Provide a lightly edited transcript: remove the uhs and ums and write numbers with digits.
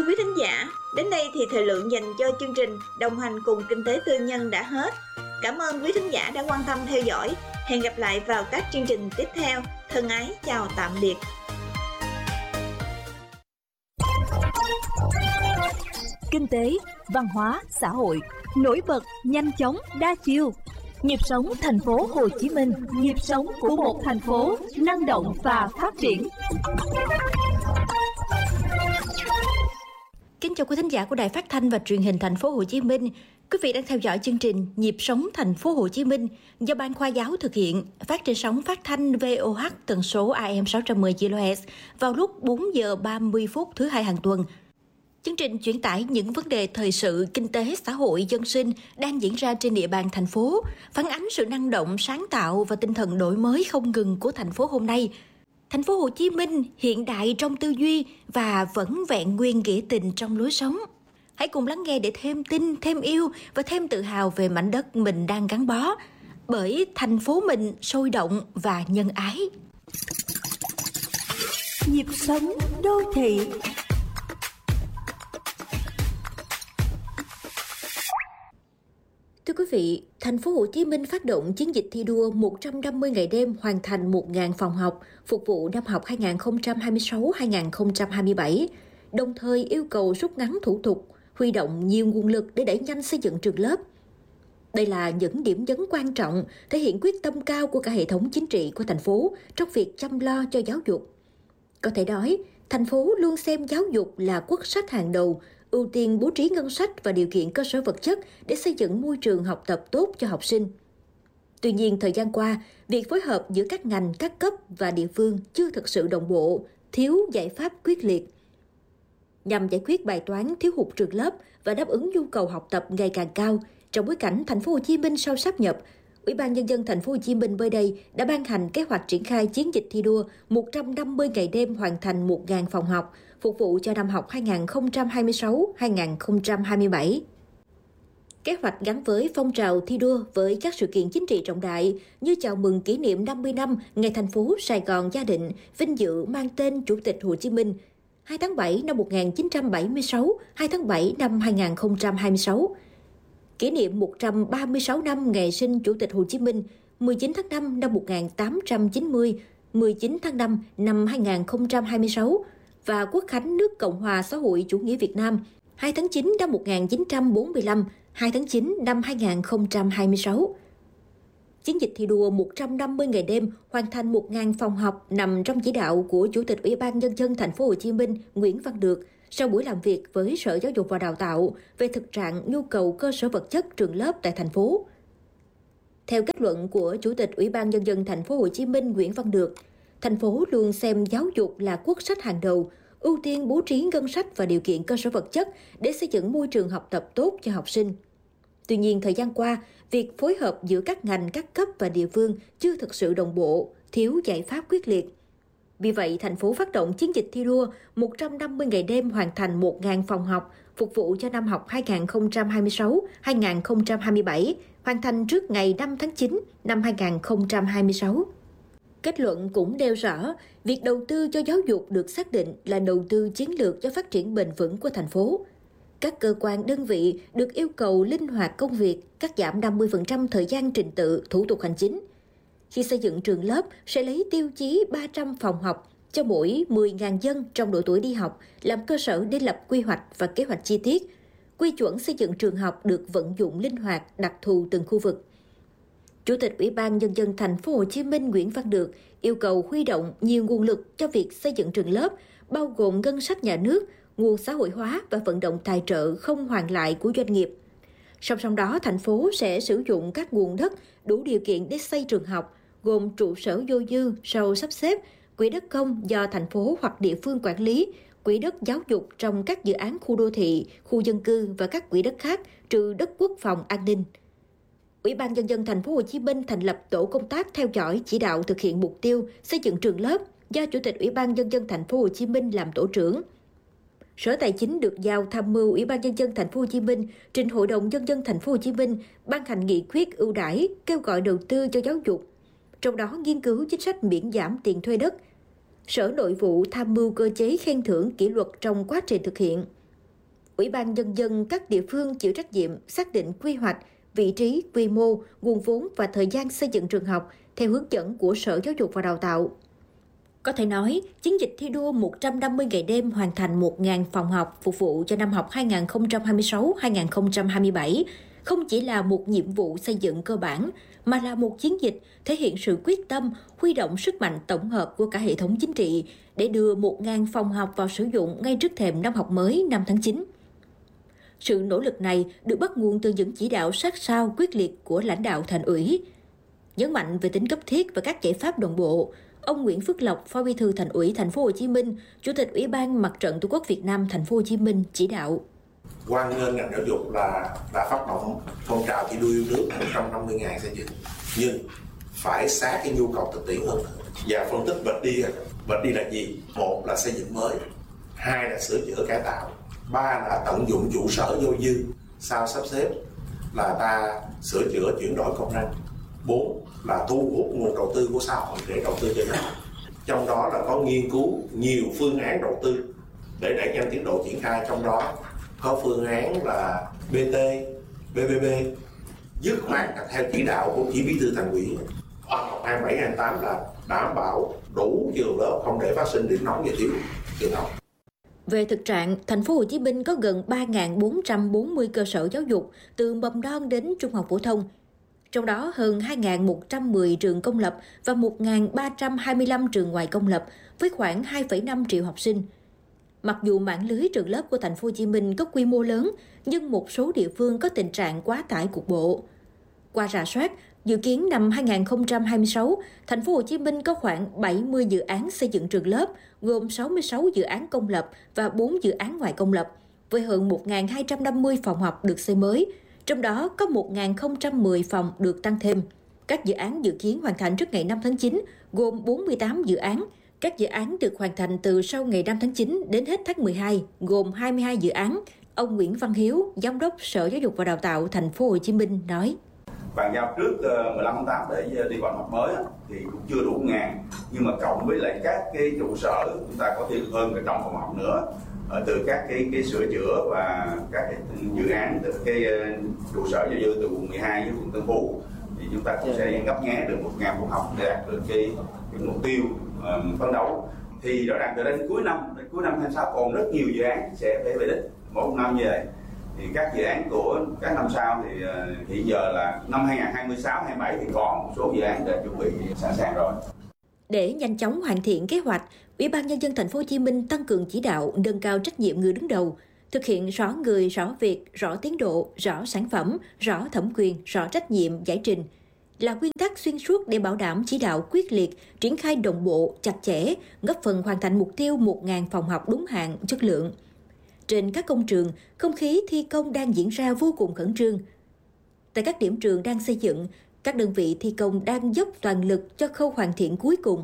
Thưa quý thính giả, đến đây thì thời lượng dành cho chương trình Đồng hành cùng Kinh tế Tư nhân đã hết. Cảm ơn quý thính giả đã quan tâm theo dõi. Hẹn gặp lại vào các chương trình tiếp theo. Thân ái chào tạm biệt. Kinh tế, văn hóa, xã hội, nổi bật, nhanh chóng, đa chiều. Nhịp sống thành phố Hồ Chí Minh, nhịp sống của một thành phố năng động và phát triển. Kính chào quý thính giả của Đài Phát thanh và Truyền hình Thành phố Hồ Chí Minh. Quý vị đang theo dõi chương trình Nhịp sống Thành phố Hồ Chí Minh do Ban Khoa giáo thực hiện, phát trên sóng phát thanh VOH tần số AM 610 kHz vào lúc 4 giờ 30 phút thứ Hai hàng tuần. Chương trình chuyển tải những vấn đề thời sự, kinh tế, xã hội, dân sinh đang diễn ra trên địa bàn thành phố, phản ánh sự năng động, sáng tạo và tinh thần đổi mới không ngừng của thành phố hôm nay. Thành phố Hồ Chí Minh hiện đại trong tư duy và vẫn vẹn nguyên nghĩa tình trong lối sống. Hãy cùng lắng nghe để thêm tin, thêm yêu và thêm tự hào về mảnh đất mình đang gắn bó. Bởi thành phố mình sôi động và nhân ái. Nhịp sống đô thị. Thưa quý vị, thành phố Hồ Chí Minh phát động chiến dịch thi đua 150 ngày đêm hoàn thành 1.000 phòng học phục vụ năm học 2026-2027, đồng thời yêu cầu rút ngắn thủ tục, huy động nhiều nguồn lực để đẩy nhanh xây dựng trường lớp. Đây là những điểm nhấn quan trọng thể hiện quyết tâm cao của cả hệ thống chính trị của thành phố trong việc chăm lo cho giáo dục. Có thể nói, thành phố luôn xem giáo dục là quốc sách hàng đầu, ưu tiên bố trí ngân sách và điều kiện cơ sở vật chất để xây dựng môi trường học tập tốt cho học sinh. Tuy nhiên, thời gian qua, việc phối hợp giữa các ngành, các cấp và địa phương chưa thực sự đồng bộ, thiếu giải pháp quyết liệt. Nhằm giải quyết bài toán thiếu hụt trường lớp và đáp ứng nhu cầu học tập ngày càng cao, trong bối cảnh thành phố Hồ Chí Minh sau sáp nhập, Ủy ban Nhân dân thành phố Hồ Chí Minh mới đây đã ban hành kế hoạch triển khai chiến dịch thi đua 150 ngày đêm hoàn thành 1.000 phòng học, phục vụ cho năm học 2026-2027. Kế hoạch gắn với phong trào thi đua với các sự kiện chính trị trọng đại như chào mừng kỷ niệm 50 năm ngày thành phố Sài Gòn gia định, vinh dự mang tên Chủ tịch Hồ Chí Minh, 2 tháng 7 năm 1976, 2 tháng 7 năm 2026. Kỷ niệm 136 năm ngày sinh Chủ tịch Hồ Chí Minh, 19 tháng 5 năm 1890, 19 tháng 5 năm 2026 và Quốc khánh nước Cộng hòa xã hội chủ nghĩa Việt Nam, 2 tháng 9 năm 1945, 2 tháng 9 năm 2026. Chiến dịch thi đua 150 ngày đêm hoàn thành 1.000 phòng học nằm trong chỉ đạo của Chủ tịch Ủy ban Nhân dân thành phố Hồ Chí Minh Nguyễn Văn Được sau buổi làm việc với Sở Giáo dục và Đào tạo về thực trạng nhu cầu cơ sở vật chất trường lớp tại thành phố. Theo kết luận của Chủ tịch Ủy ban Nhân dân thành phố Hồ Chí Minh Nguyễn Văn Được, thành phố luôn xem giáo dục là quốc sách hàng đầu, ưu tiên bố trí ngân sách và điều kiện cơ sở vật chất để xây dựng môi trường học tập tốt cho học sinh. Tuy nhiên, thời gian qua, việc phối hợp giữa các ngành, các cấp và địa phương chưa thực sự đồng bộ, thiếu giải pháp quyết liệt. Vì vậy, thành phố phát động chiến dịch thi đua 150 ngày đêm hoàn thành 1.000 phòng học phục vụ cho năm học 2026-2027, hoàn thành trước ngày 5 tháng 9 năm 2026. Kết luận cũng nêu rõ, việc đầu tư cho giáo dục được xác định là đầu tư chiến lược cho phát triển bền vững của thành phố. Các cơ quan đơn vị được yêu cầu linh hoạt công việc, cắt giảm 50% thời gian trình tự, thủ tục hành chính. Khi xây dựng trường lớp, sẽ lấy tiêu chí 300 phòng học cho mỗi 10.000 dân trong độ tuổi đi học làm cơ sở để lập quy hoạch và kế hoạch chi tiết. Quy chuẩn xây dựng trường học được vận dụng linh hoạt, đặc thù từng khu vực. Chủ tịch Ủy ban Nhân dân thành phố Hồ Chí Minh Nguyễn Văn Được yêu cầu huy động nhiều nguồn lực cho việc xây dựng trường lớp, bao gồm ngân sách nhà nước, nguồn xã hội hóa và vận động tài trợ không hoàn lại của doanh nghiệp. Song song đó, thành phố sẽ sử dụng các nguồn đất đủ điều kiện để xây trường học, gồm trụ sở vô dư sau sắp xếp, quỹ đất công do thành phố hoặc địa phương quản lý, quỹ đất giáo dục trong các dự án khu đô thị, khu dân cư và các quỹ đất khác trừ đất quốc phòng an ninh. Ủy ban Nhân dân thành phố Hồ Chí Minh thành lập tổ công tác theo dõi chỉ đạo thực hiện mục tiêu xây dựng trường lớp do Chủ tịch Ủy ban Nhân dân thành phố Hồ Chí Minh làm tổ trưởng. Sở Tài chính được giao tham mưu Ủy ban Nhân dân thành phố Hồ Chí Minh trình Hội đồng Nhân dân thành phố Hồ Chí Minh ban hành nghị quyết ưu đãi kêu gọi đầu tư cho giáo dục, trong đó nghiên cứu chính sách miễn giảm tiền thuê đất. Sở Nội vụ tham mưu cơ chế khen thưởng kỷ luật trong quá trình thực hiện. Ủy ban Nhân dân các địa phương chịu trách nhiệm xác định quy hoạch, vị trí, quy mô, nguồn vốn và thời gian xây dựng trường học theo hướng dẫn của Sở Giáo dục và Đào tạo. Có thể nói, chiến dịch thi đua 150 ngày đêm hoàn thành 1.000 phòng học phục vụ cho năm học 2026-2027 không chỉ là một nhiệm vụ xây dựng cơ bản, mà là một chiến dịch thể hiện sự quyết tâm, huy động sức mạnh tổng hợp của cả hệ thống chính trị để đưa 1.000 phòng học vào sử dụng ngay trước thềm năm học mới 5 tháng 9. Sự nỗ lực này được bắt nguồn từ những chỉ đạo sát sao quyết liệt của lãnh đạo Thành ủy. Nhấn mạnh về tính cấp thiết và các giải pháp đồng bộ, ông Nguyễn Phước Lộc, Phó Bí thư Thành ủy Thành phố Hồ Chí Minh, Chủ tịch Ủy ban Mặt trận Tổ quốc Việt Nam Thành phố Hồ Chí Minh chỉ đạo: hoan nghênh ngành giáo dục là đã phát động phong trào thi đua yêu nước 150 ngày xây dựng, nhưng phải sát cái nhu cầu thực tiễn hơn và phân tích vạch đi. Vạch đi là gì? Một là xây dựng mới, hai là sửa chữa cải tạo, ba là tận dụng trụ sở vô dư sau sắp xếp là ta sửa chữa chuyển đổi công năng, 4 là thu hút nguồn đầu tư của xã hội để đầu tư cho giáo dục. Trong đó là có nghiên cứu nhiều phương án đầu tư để đẩy nhanh tiến độ triển khai, trong đó có phương án là BT, BBB, dứt khoát theo chỉ đạo của chỉ bí thư Thành ủy. Học 27-28 là đảm bảo đủ trường lớp, không để phát sinh điểm nóng về thiếu trường học. Về thực trạng, Thành phố Hồ Chí Minh có gần 3.440 cơ sở giáo dục từ mầm non đến trung học phổ thông. Trong đó hơn 2.110 trường công lập và 1.325 trường ngoài công lập với khoảng 2,5 triệu học sinh. Mặc dù mạng lưới trường lớp của Thành phố Hồ Chí Minh có quy mô lớn, nhưng một số địa phương có tình trạng quá tải cục bộ. Qua rà soát, dự kiến năm 2026, Thành phố Hồ Chí Minh có khoảng 70 dự án xây dựng trường lớp, gồm 66 dự án công lập và 4 dự án ngoài công lập, với hơn 1.250 phòng học được xây mới, trong đó có 1.010 phòng được tăng thêm. Các dự án dự kiến hoàn thành trước ngày 5 tháng 9, gồm 48 dự án. Các dự án được hoàn thành từ sau ngày 5 tháng 9 đến hết tháng 12, gồm 22 dự án. Ông Nguyễn Văn Hiếu, Giám đốc Sở Giáo dục và Đào tạo Thành phố Hồ Chí Minh nói: Bàn giao trước 15 tháng 8 để đi vào học mới thì cũng chưa đủ ngàn, nhưng mà cộng với lại các cái trụ sở chúng ta có thêm hơn cả trăm phòng học nữa, từ các cái sửa chữa và các cái dự án từ cái trụ sở cho dư từ quận 12 với quận Tân Phú thì chúng ta cũng sẽ gấp nhé được 1.000 phòng học để đạt được cái mục tiêu phấn đấu. Thì rõ ràng từ đây đến cuối năm 2026 còn rất nhiều dự án sẽ phải về đích mỗi năm như vậy. Thì các dự án của các năm sau thì hiện giờ là năm 2026, 2027 thì còn một số dự án đã chuẩn bị sẵn sàng rồi. Để nhanh chóng hoàn thiện kế hoạch, Ủy ban Nhân dân Thành phố Hồ Chí Minh tăng cường chỉ đạo, nâng cao trách nhiệm người đứng đầu, thực hiện rõ người, rõ việc, rõ tiến độ, rõ sản phẩm, rõ thẩm quyền, rõ trách nhiệm, giải trình là nguyên tắc xuyên suốt để bảo đảm chỉ đạo quyết liệt, triển khai đồng bộ, chặt chẽ, góp phần hoàn thành mục tiêu 1.000 phòng học đúng hạn, chất lượng. Trên các công trường, không khí thi công đang diễn ra vô cùng khẩn trương. Tại các điểm trường đang xây dựng, các đơn vị thi công đang dốc toàn lực cho khâu hoàn thiện cuối cùng.